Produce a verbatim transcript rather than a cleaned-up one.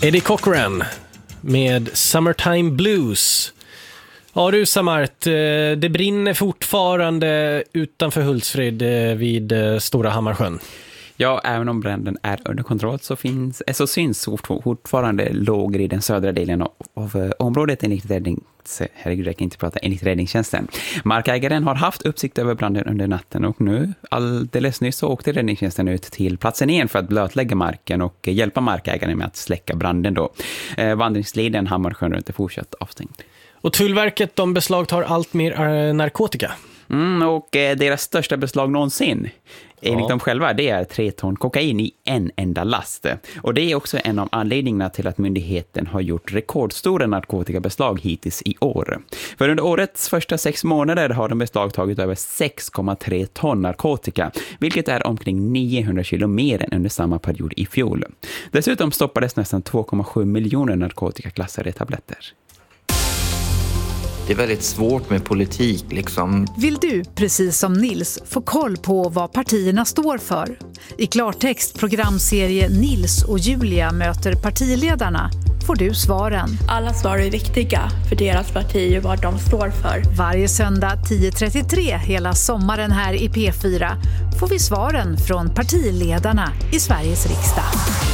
Eddie Cochran med Summertime Blues. Ja du Samart, det brinner fortfarande utanför Hultsfred vid Stora Hammarsjön. Ja, även om branden är under kontroll så, finns, så syns fortfarande lågor i den södra delen av, av området enligt räddnings, herregud, jag kan inte prata, enligt räddningstjänsten. Markägaren har haft uppsikt över branden under natten och nu, alldeles nyss, så åkte räddningstjänsten ut till platsen igen för att blötlägga marken och hjälpa markägaren med att släcka branden då. Eh, vandringsleden Hammarsjön runt är fortsatt avstängd. Och Tullverket, de beslagtar allt mer narkotika. Mm, och eh, deras största beslag någonsin, enligt ja. dem själva, det är tre ton kokain i en enda last. Och det är också en av anledningarna till att myndigheten har gjort rekordstora narkotikabeslag hittills i år. För under årets första sex månader har de beslagtagit över sex komma tre ton narkotika, vilket är omkring niohundra kilo mer än under samma period i fjol. Dessutom stoppades nästan två komma sju miljoner narkotikaklassade tabletter. Det är väldigt svårt med politik liksom. Vill du, precis som Nils, få koll på vad partierna står för? I klartext programserie Nils och Julia möter partiledarna får du svaren. Alla svar är viktiga för deras parti och vad de står för. Varje söndag tio trettiotre hela sommaren här i P fyra får vi svaren från partiledarna i Sveriges riksdag.